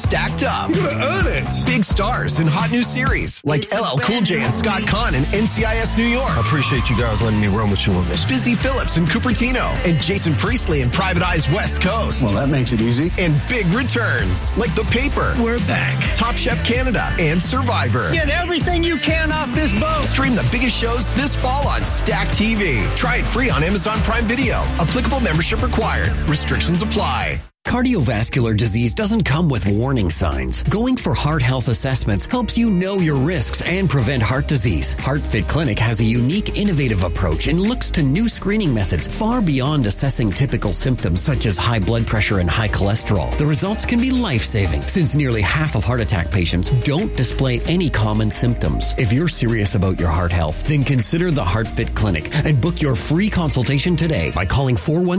stacked up. You gotta earn it. Big stars in hot new series like LL Cool J and Scott Conn in NCIS New York. I appreciate you guys letting me run with you on this. Busy Phillips in Cupertino and Jason Priestley in Private Eye's West Coast. Well, that makes it easy. And big returns like The Paper. We're back. Top Chef Canada and Survivor. Get everything you can off this boat. Stream the biggest shows this fall on Stack TV. Try it free on Amazon Prime Video. Applicable membership required. Restrictions apply. Cardiovascular disease doesn't come with warning signs. Going for heart health assessments helps you know your risks and prevent heart disease. HeartFit Clinic has a unique, innovative approach and looks to new screening methods far beyond assessing typical symptoms such as high blood pressure and high cholesterol. The results can be life-saving since nearly half of heart attack patients don't display any common symptoms. If you're serious about your heart health, then consider the HeartFit Clinic and book your free consultation today by calling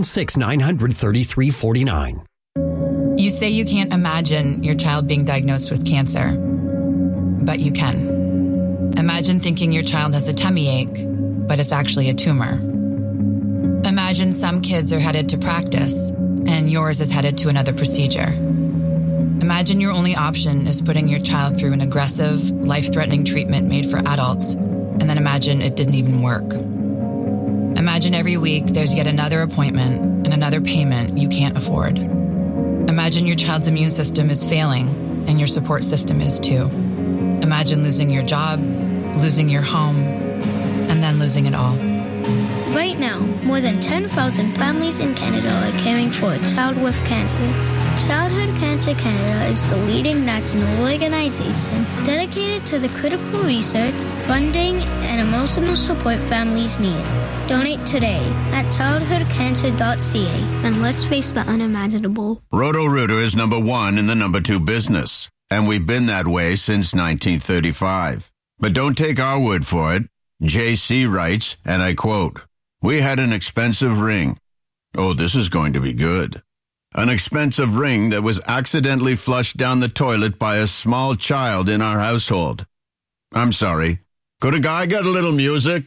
416-900-3349. You say you can't imagine your child being diagnosed with cancer, but you can. Imagine thinking your child has a tummy ache, but it's actually a tumor. Imagine some kids are headed to practice, and yours is headed to another procedure. Imagine your only option is putting your child through an aggressive, life-threatening treatment made for adults, and then imagine it didn't even work. Imagine every week there's yet another appointment and another payment you can't afford. Imagine your child's immune system is failing, and your support system is too. Imagine losing your job, losing your home, and then losing it all. Right now, more than 10,000 families in Canada are caring for a child with cancer. Childhood Cancer Canada is the leading national organization dedicated to the critical research, funding, and emotional support families need. Donate today at childhoodcancer.ca and let's face the unimaginable. Roto-Rooter is number one in the number two business, and we've been that way since 1935. But don't take our word for it. JC writes, and I quote, "We had an expensive ring. Oh, this is going to be good. An expensive ring that was accidentally flushed down the toilet by a small child in our household. I'm sorry. Could a guy get a little music?"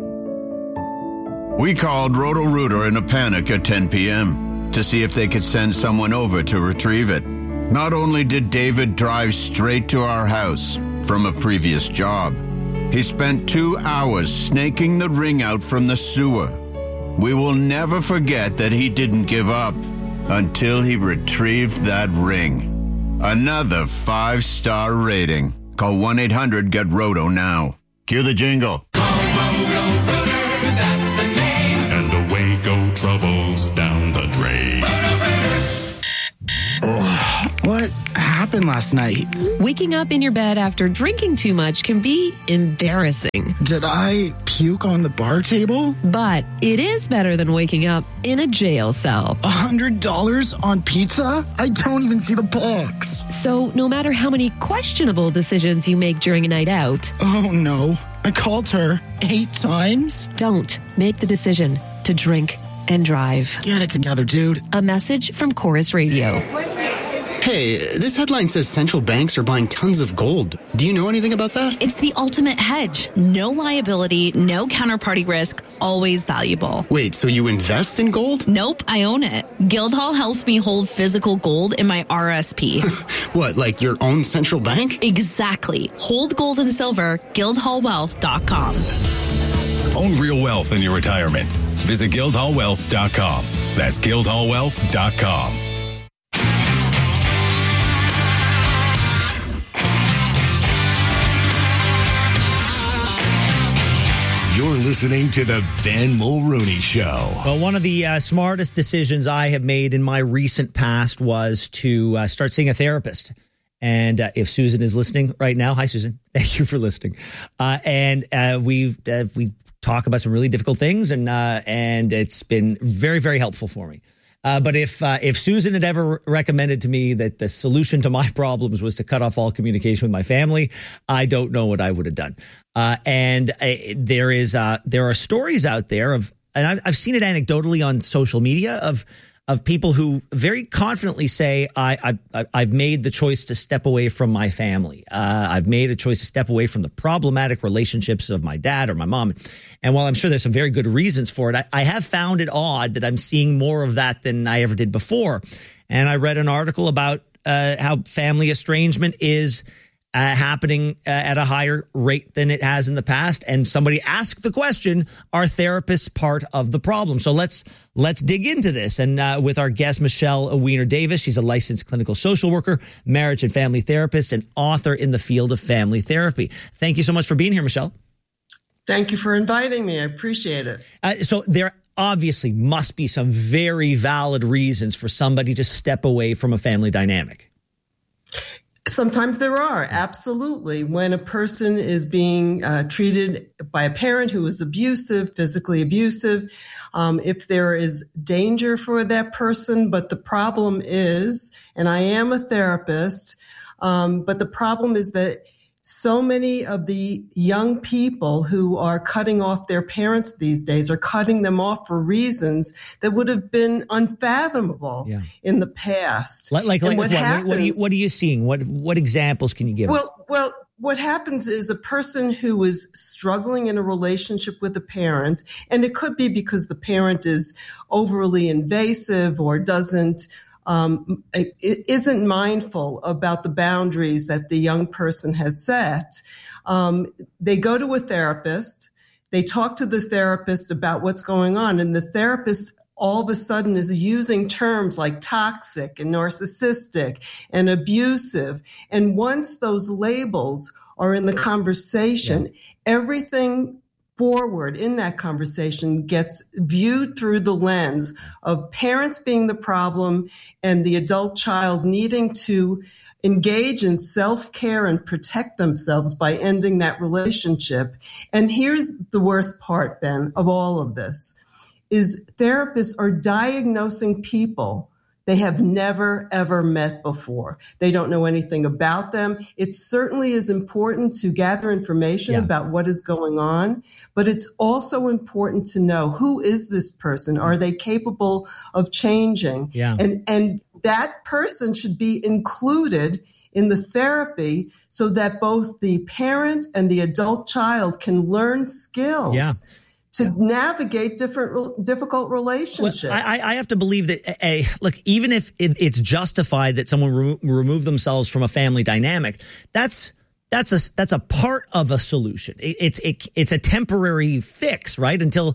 We called Roto-Rooter in a panic at 10 p.m. to see if they could send someone over to retrieve it. Not only did David drive straight to our house from a previous job, he spent 2 hours snaking the ring out from the sewer. We will never forget that he didn't give up until he retrieved that ring. Another 5-star rating. Call 1-800-GET-ROTO now. Cue the jingle. Roto-Rooter, that's the name. And away go troubles down the drain. What happened last night? Waking up in your bed after drinking too much can be embarrassing. Did I puke on the bar table? But it is better than waking up in a jail cell. $100 on pizza? I don't even see the box. So no matter how many questionable decisions you make during a night out... Oh no, I called her 8 times? Don't make the decision to drink and drive. Get it together, dude. A message from Chorus Radio. Hey, this headline says central banks are buying tons of gold. Do you know anything about that? It's the ultimate hedge. No liability, no counterparty risk, always valuable. Wait, so you invest in gold? Nope, I own it. Guildhall helps me hold physical gold in my RSP. What, like your own central bank? Exactly. Hold gold and silver, guildhallwealth.com. Own real wealth in your retirement. Visit guildhallwealth.com. That's guildhallwealth.com. You're listening to the Ben Mulrooney Show. Well, one of the smartest decisions I have made in my recent past was to start seeing a therapist. And if Susan is listening right now, hi, Susan. Thank you for listening. We talk about some really difficult things, and it's been very, very helpful for me. But if Susan had ever recommended to me that the solution to my problems was to cut off all communication with my family, I don't know what I would have done. There are stories out there of, and I've seen it anecdotally on social media of people who very confidently say, I've made the choice to step away from my family. I've made a choice to step away from the problematic relationships of my dad or my mom. And while I'm sure there's some very good reasons for it, I have found it odd that I'm seeing more of that than I ever did before. And I read an article about how family estrangement is happening at a higher rate than it has in the past. And somebody asked the question, are therapists part of the problem? So let's dig into this. And with our guest, Michelle Weiner Davis, she's a licensed clinical social worker, marriage and family therapist, and author in the field of family therapy. Thank you so much for being here, Michelle. Thank you for inviting me. I appreciate it. So there obviously must be some very valid reasons for somebody to step away from a family dynamic. Sometimes there are, absolutely. When a person is being treated by a parent who is abusive, physically abusive, if there is danger for that person, but the problem is, and I am a therapist, but the problem is that so many of the young people who are cutting off their parents these days are cutting them off for reasons that would have been unfathomable in the past. What are you seeing? What examples can you give us? Well, what happens is a person who is struggling in a relationship with a parent, and it could be because the parent is overly invasive or isn't mindful about the boundaries that the young person has set. They go to a therapist, they talk to the therapist about what's going on, and the therapist all of a sudden is using terms like toxic and narcissistic and abusive. And once those labels are in the conversation, everything forward in that conversation gets viewed through the lens of parents being the problem and the adult child needing to engage in self-care and protect themselves by ending that relationship. And here's the worst part, Ben, of all of this, is therapists are diagnosing people they have never, ever met before. They don't know anything about them. It certainly is important to gather information about what is going on, but it's also important to know, who is this person? Are they capable of changing? And that person should be included in the therapy so that both the parent and the adult child can learn skills to navigate difficult relationships. Well, I have to believe that, look, even if it's justified that someone remove themselves from a family dynamic, that's a part of a solution. It's a temporary fix, right? Until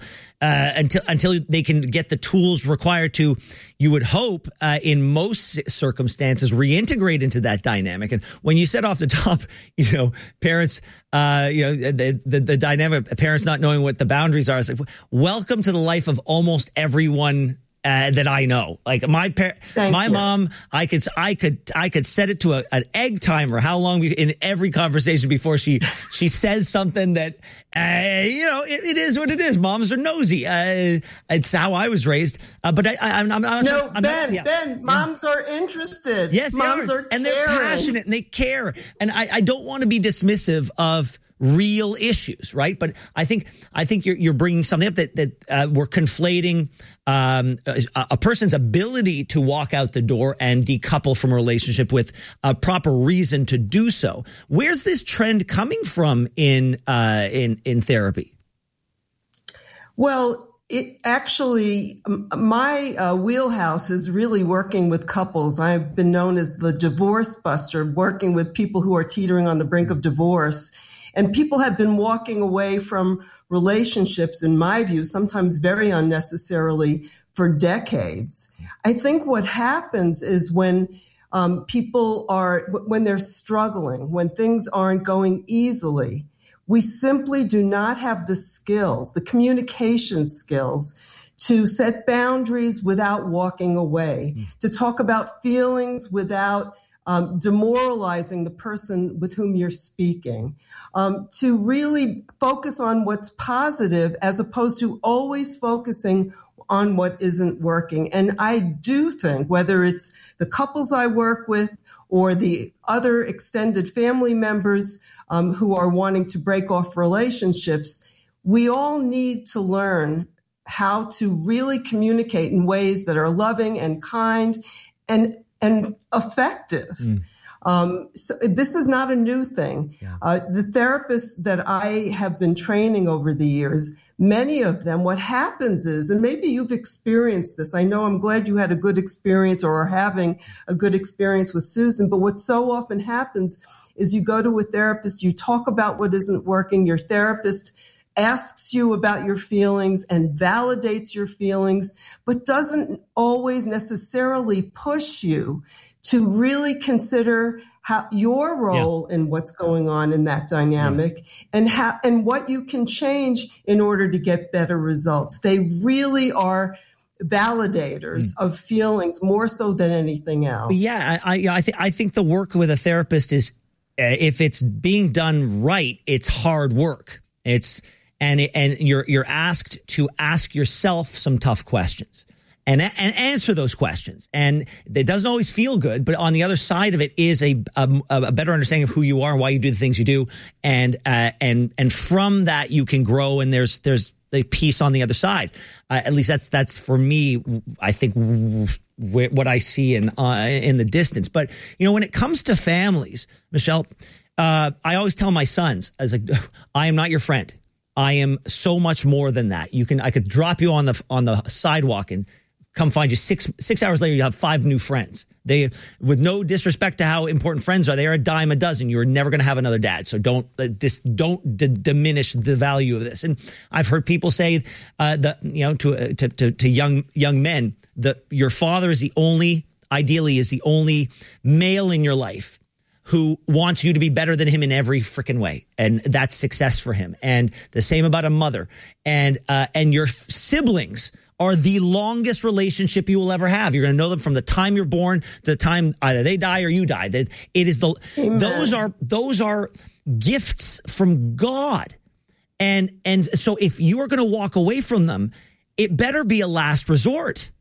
they can get the tools required to, you would hope, in most circumstances, reintegrate into that dynamic. And when you said off the top, parents, the dynamic, parents not knowing what the boundaries are, it's like, welcome to the life of almost everyone that I know. Like my mom, I could set it to an egg timer, how long in every conversation before she says something that, it is what it is. Moms are nosy. It's how I was raised. But Ben, moms are interested. Yes, moms are and they're passionate and they care. And I don't want to be dismissive of real issues, right? But I think you're bringing something up that we're conflating a person's ability to walk out the door and decouple from a relationship with a proper reason to do so. Where's this trend coming from in therapy? Well, it actually, my wheelhouse is really working with couples. I've been known as the divorce buster, working with people who are teetering on the brink of divorce. And people have been walking away from relationships, in my view, sometimes very unnecessarily, for decades. I think what happens is when when they're struggling, when things aren't going easily, we simply do not have the skills, the communication skills, to set boundaries without walking away, to talk about feelings without demoralizing the person with whom you're speaking, to really focus on what's positive as opposed to always focusing on what isn't working. And I do think, whether it's the couples I work with or the other extended family members who are wanting to break off relationships, we all need to learn how to really communicate in ways that are loving and kind and effective. So this is not a new thing. The therapists that I have been training over the years, many of them, what happens is, and maybe you've experienced this. I know I'm glad you had a good experience or are having a good experience with Susan, but what so often happens is you go to a therapist, you talk about what isn't working, your therapist asks you about your feelings and validates your feelings, but doesn't always necessarily push you to really consider how your role in what's going on in that dynamic and what you can change in order to get better results. They really are validators of feelings more so than anything else. Yeah, I think the work with a therapist is, if it's being done right, it's hard work. And you're asked to ask yourself some tough questions and answer those questions. And it doesn't always feel good, but on the other side of it is a better understanding of who you are and why you do the things you do. And from that you can grow, and there's the piece on the other side. At least that's for me, I think, what I see in the distance. But when it comes to families, Michelle, I always tell my sons, I am not your friend. I am so much more than that. I could drop you on the sidewalk and come find you 6 hours later. You have 5 new friends. With no disrespect to how important friends are, they are a dime a dozen. You are never going to have another dad. So don't diminish the value of this. And I've heard people say to young men that your father is the only male in your life who wants you to be better than him in every freaking way. And that's success for him. And the same about a mother. And your siblings are the longest relationship you will ever have. You're going to know them from the time you're born to the time either they die or you die. It is those are gifts from God. And so if you are going to walk away from them, it better be a last resort.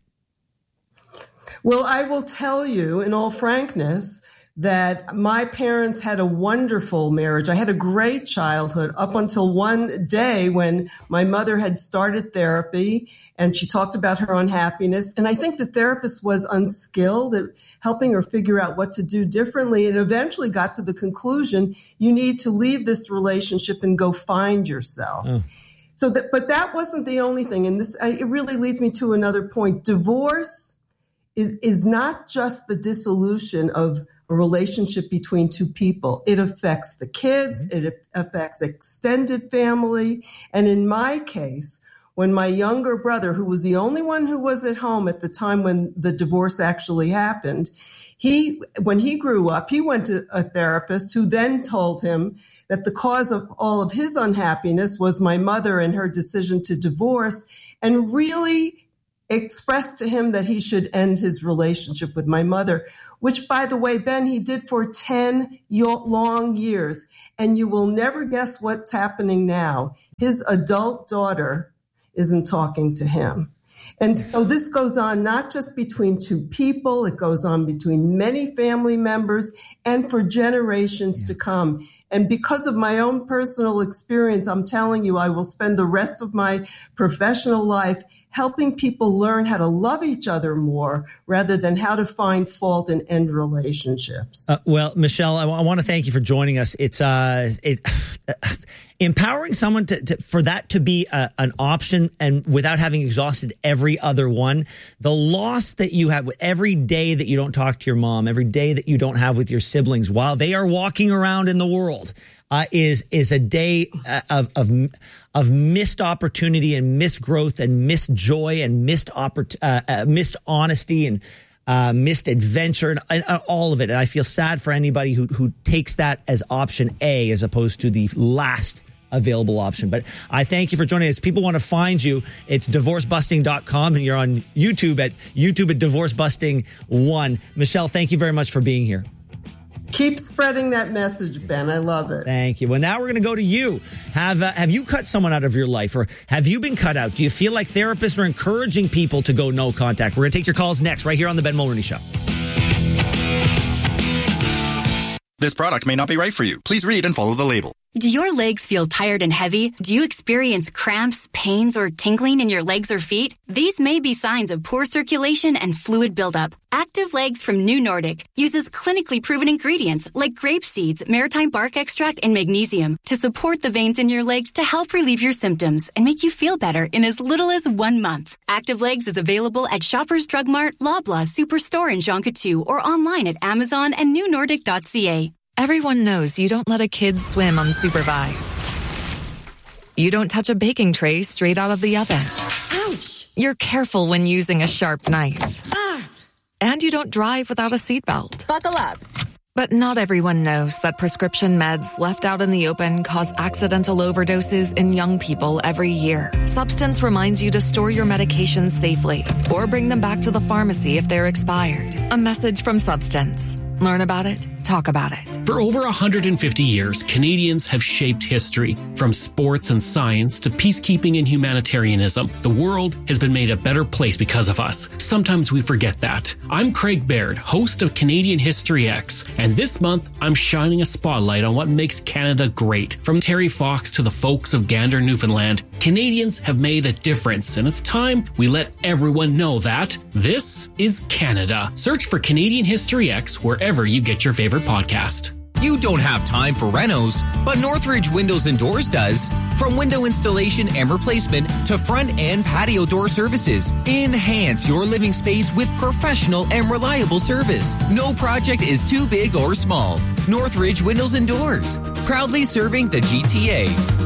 Well, I will tell you in all frankness that my parents had a wonderful marriage. I had a great childhood up until one day when my mother had started therapy and she talked about her unhappiness. And I think the therapist was unskilled at helping her figure out what to do differently, and eventually got to the conclusion, you need to leave this relationship and go find yourself. But that wasn't the only thing. And it really leads me to another point. Divorce is not just the dissolution of a relationship between two people. It affects the kids. It affects extended family. And in my case, when my younger brother, who was the only one who was at home at the time when the divorce actually happened, when he grew up, he went to a therapist who then told him that the cause of all of his unhappiness was my mother and her decision to divorce, and really expressed to him that he should end his relationship with my mother, which, by the way, Ben, he did for 10 long years. And you will never guess what's happening now. His adult daughter isn't talking to him. And so this goes on not just between two people, it goes on between many family members and for generations to come. And because of my own personal experience, I'm telling you, I will spend the rest of my professional life helping people learn how to love each other more rather than how to find fault and end relationships. Well, Michelle, I want to thank you for joining us. It's empowering someone for that to be an option, and without having exhausted every other one. The loss that you have every day that you don't talk to your mom, every day that you don't have with your siblings while they are walking around in the world, is a day of missed opportunity and missed growth and missed joy and missed honesty and missed adventure and all of it. And I feel sad for anybody who takes that as option A as opposed to the last available option. But I thank you for joining us. People want to find you. It's divorcebusting.com, and you're on YouTube at divorcebusting1. Michelle, thank you very much for being here. Keep spreading that message, Ben. I love it. Thank you. Well, now we're going to go to you. Have you cut someone out of your life, or have you been cut out? Do you feel like therapists are encouraging people to go no contact? We're going to take your calls next, right here on the Ben Mulroney Show. This product may not be right for you. Please read and follow the label. Do your legs feel tired and heavy? Do you experience cramps, pains, or tingling in your legs or feet? These may be signs of poor circulation and fluid buildup. Active Legs from New Nordic uses clinically proven ingredients like grape seeds, maritime bark extract, and magnesium to support the veins in your legs to help relieve your symptoms and make you feel better in as little as 1 month. Active Legs is available at Shoppers Drug Mart, Loblaw, Superstore, and Jonquière, or online at Amazon and newnordic.ca. Everyone knows you don't let a kid swim unsupervised. You don't touch a baking tray straight out of the oven. Ouch! You're careful when using a sharp knife. And you don't drive without a seatbelt. Buckle up. But not everyone knows that prescription meds left out in the open cause accidental overdoses in young people every year. Substance reminds you to store your medications safely or bring them back to the pharmacy if they're expired. A message from Substance. Learn about it, talk about it. For over 150 years, Canadians have shaped history. From sports and science to peacekeeping and humanitarianism, the world has been made a better place because of us. Sometimes we forget that. I'm Craig Baird, host of Canadian History X, and this month I'm shining a spotlight on what makes Canada great. From Terry Fox to the folks of Gander, Newfoundland, Canadians have made a difference, and it's time we let everyone know that this is Canada. Search for Canadian History X wherever you get your favorite podcast. You don't have time for renos, but Northridge Windows and Doors does. From window installation and replacement to front and patio door services, enhance your living space with professional and reliable service. No project is too big or small. Northridge Windows and Doors, proudly serving the GTA.